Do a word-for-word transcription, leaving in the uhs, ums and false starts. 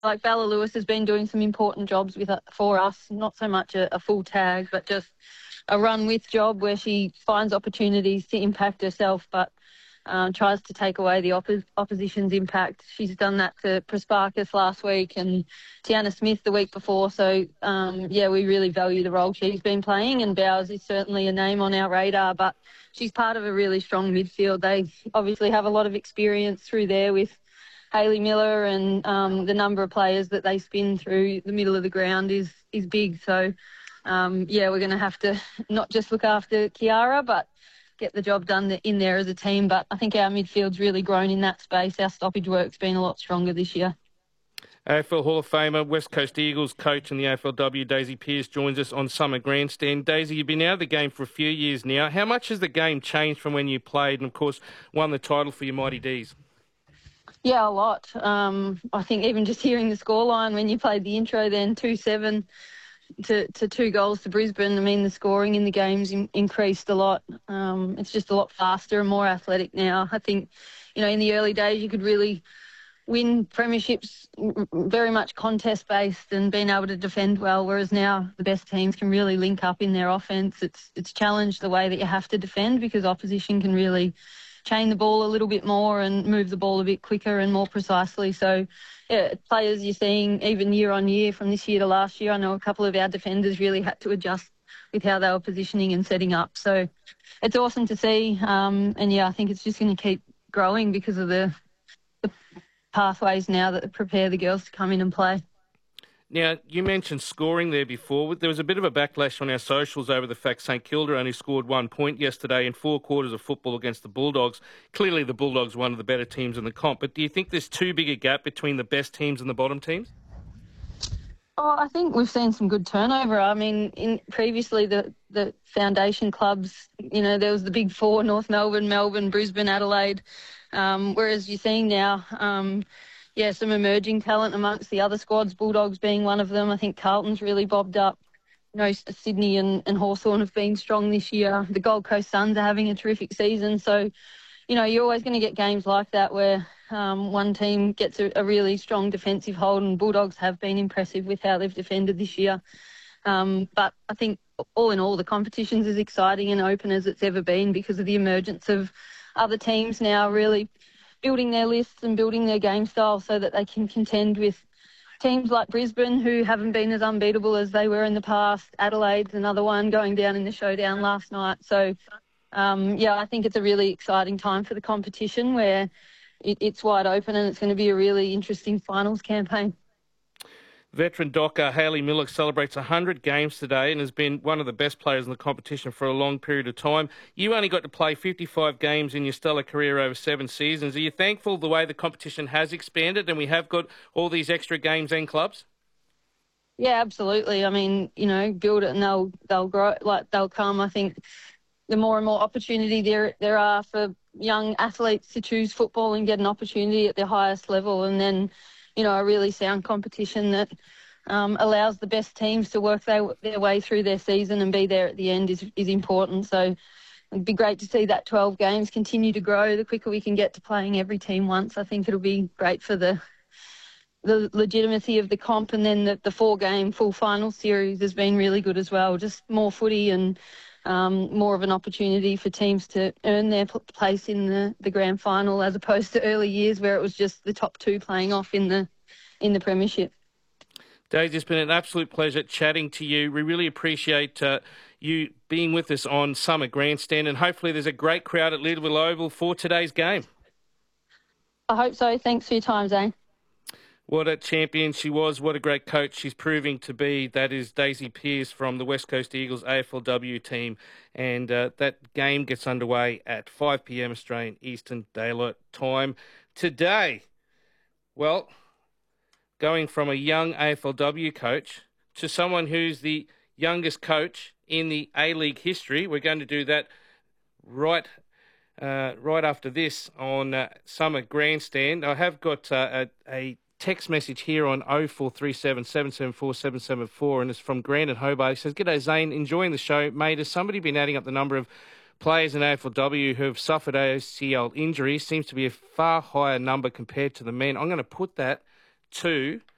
like Bella Lewis has been doing some important jobs with for us, not so much a, a full tag, but just a run-with job where she finds opportunities to impact herself, but uh, tries to take away the oppo- opposition's impact. She's done that to Prasparkas last week and Tiana Smith the week before. So, um, yeah, we really value the role she's been playing, and Bowers is certainly a name on our radar, but she's part of a really strong midfield. They obviously have a lot of experience through there with Hayley Miller, and um, the number of players that they spin through the middle of the ground is, is big. So, um, yeah, we're going to have to not just look after Kiara, but get the job done in there as a team. But I think our midfield's really grown in that space. Our stoppage work's been a lot stronger this year. A F L Hall of Famer, West Coast Eagles coach in the A F L W, Daisy Pearce, joins us on Summer Grandstand. Daisy, you've been out of the game for a few years now. How much has the game changed from when you played and, of course, won the title for your Mighty D's? Yeah, a lot. Um, I think even just hearing the scoreline when you played the intro then, two seven to, to two goals to Brisbane, I mean, the scoring in the game's in, increased a lot. Um, it's just a lot faster and more athletic now. I think, you know, in the early days you could really win premierships very much contest-based and being able to defend well, whereas now the best teams can really link up in their offence. It's, it's challenged the way that you have to defend because opposition can really chain the ball a little bit more and move the ball a bit quicker and more precisely. So, yeah, players you're seeing even year on year from this year to last year, I know a couple of our defenders really had to adjust with how they were positioning and setting up. So it's awesome to see. Um, and, yeah, I think it's just going to keep growing because of the, the pathways now that prepare the girls to come in and play. Now, you mentioned scoring there before. There was a bit of a backlash on our socials over the fact St Kilda only scored one point yesterday in four quarters of football against the Bulldogs. Clearly, the Bulldogs are one of the better teams in the comp, but do you think there's too big a gap between the best teams and the bottom teams? Oh, I think we've seen some good turnover. I mean, in previously the, the foundation clubs, you know, there was the big four, North Melbourne, Melbourne, Brisbane, Adelaide, um, whereas you're seeing now... Um, Yeah, some emerging talent amongst the other squads, Bulldogs being one of them. I think Carlton's really bobbed up. You know, Sydney and, and Hawthorn have been strong this year. The Gold Coast Suns are having a terrific season. So, you know, you're always going to get games like that where um, one team gets a, a really strong defensive hold, and Bulldogs have been impressive with how they've defended this year. Um, but I think all in all, the competition's as exciting and open as it's ever been because of the emergence of other teams now really building their lists and building their game style so that they can contend with teams like Brisbane, who haven't been as unbeatable as they were in the past. Adelaide's another one going down in the showdown last night. So, um, yeah, I think it's a really exciting time for the competition where it, it's wide open and it's going to be a really interesting finals campaign. Veteran docker Hayley Miller celebrates one hundred games today and has been one of the best players in the competition for a long period of time. You only got to play fifty-five games in your stellar career over seven seasons. Are you thankful the way the competition has expanded and we have got all these extra games and clubs? Yeah, absolutely. I mean, you know, build it and they'll they'll grow, like they'll come. I think the more and more opportunity there there are for young athletes to choose football and get an opportunity at their highest level, and then, you know, a really sound competition that um, allows the best teams to work their, their way through their season and be there at the end is, is important. So it'd be great to see that twelve games continue to grow. The quicker we can get to playing every team once, I think it'll be great for the the legitimacy of the comp. And then the, the four-game full final series has been really good as well. Just more footy and um, more of an opportunity for teams to earn their place in the, the grand final, as opposed to early years where it was just the top two playing off in the in the premiership. Daisy, it's been an absolute pleasure chatting to you. We really appreciate uh, you being with us on Summer Grandstand, and hopefully there's a great crowd at Leederville Oval for today's game. I hope so. Thanks for your time, Zane. What a champion she was. What a great coach she's proving to be. That is Daisy Pearce from the West Coast Eagles A F L W team. And uh, that game gets underway at five p.m. Australian Eastern Daylight Time today. Well, going from a young A F L W coach to someone who's the youngest coach in the A-League history. We're going to do that right uh, right after this on uh, Summer Grandstand. I have got uh, a... a text message here on oh four three seven, seven seven four, seven seven four, and it's from Grant at Hobart. He says, "G'day Zane, enjoying the show. Mate, has somebody been adding up the number of players in A F L W who have suffered A C L injuries? Seems to be a far higher number compared to the men. I'm going to put that to